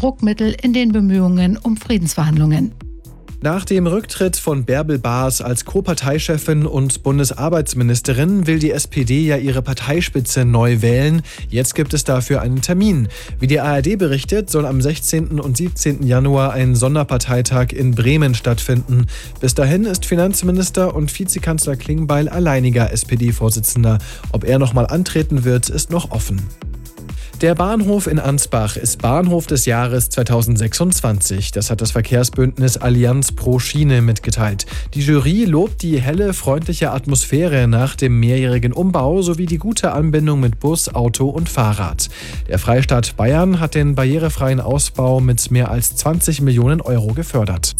Druckmittel in den Bemühungen um Friedensverhandlungen. Nach dem Rücktritt von Bärbel Baas als Co-Parteichefin und Bundesarbeitsministerin will die SPD ja ihre Parteispitze neu wählen. Jetzt gibt es dafür einen Termin. Wie die ARD berichtet, soll am 16. und 17. Januar ein Sonderparteitag in Bremen stattfinden. Bis dahin ist Finanzminister und Vizekanzler Klingbeil alleiniger SPD-Vorsitzender. Ob er nochmal antreten wird, ist noch offen. Der Bahnhof in Ansbach ist Bahnhof des Jahres 2026. Das hat das Verkehrsbündnis Allianz pro Schiene mitgeteilt. Die Jury lobt die helle, freundliche Atmosphäre nach dem mehrjährigen Umbau sowie die gute Anbindung mit Bus, Auto und Fahrrad. Der Freistaat Bayern hat den barrierefreien Ausbau mit mehr als 20 Millionen Euro gefördert.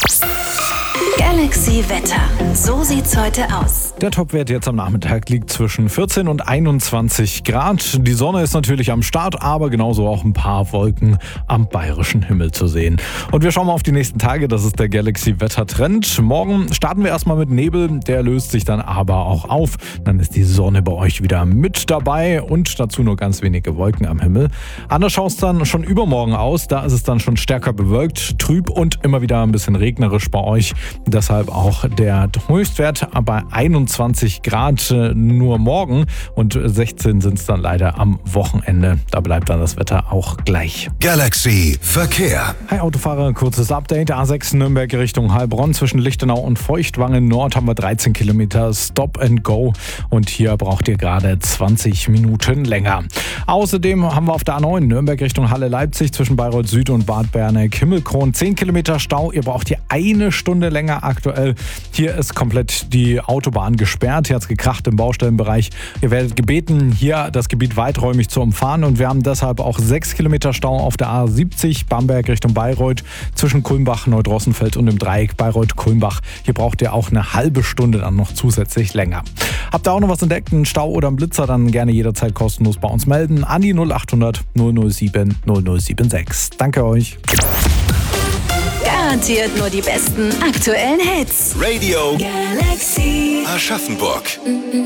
Galaxy Wetter. So sieht's heute aus. Der Topwert jetzt am Nachmittag liegt zwischen 14 und 21 Grad. Die Sonne ist natürlich am Start, aber genauso auch ein paar Wolken am bayerischen Himmel zu sehen. Und wir schauen mal auf die nächsten Tage. Das ist der Galaxy Wetter Trend. Morgen starten wir erstmal mit Nebel. Der löst sich dann aber auch auf. Dann ist die Sonne bei euch wieder mit dabei und dazu nur ganz wenige Wolken am Himmel. Anders schaut es dann schon übermorgen aus. Da ist es dann schon stärker bewölkt, trüb und immer wieder ein bisschen regnerisch bei euch. Deshalb auch der Höchstwert bei 21 Grad nur morgen und 16 sind es dann leider am Wochenende. Da bleibt dann das Wetter auch gleich. Galaxy Verkehr. Hi Autofahrer, kurzes Update. A6 Nürnberg Richtung Heilbronn zwischen Lichtenau und Feuchtwangen Nord haben wir 13 Kilometer Stop and Go und hier braucht ihr gerade 20 Minuten länger. Außerdem haben wir auf der A9 Nürnberg Richtung Halle-Leipzig zwischen Bayreuth Süd und Bad Berneck-Himmelkron 10 Kilometer Stau. Ihr braucht hier eine Stunde länger aktuell. Hier ist komplett die Autobahn gesperrt. Hier hat es gekracht im Baustellenbereich. Ihr werdet gebeten, hier das Gebiet weiträumig zu umfahren und wir haben deshalb auch 6 Kilometer Stau auf der A70 Bamberg Richtung Bayreuth zwischen Kulmbach, Neudrossenfeld und dem Dreieck Bayreuth-Kulmbach. Hier braucht ihr auch eine halbe Stunde dann noch zusätzlich länger. Habt ihr auch noch was entdeckt, einen Stau oder einen Blitzer, dann gerne jederzeit kostenlos bei uns melden. An die 0800 007 0076. Danke euch. Garantiert nur die besten aktuellen Hits. Radio Galaxy Aschaffenburg.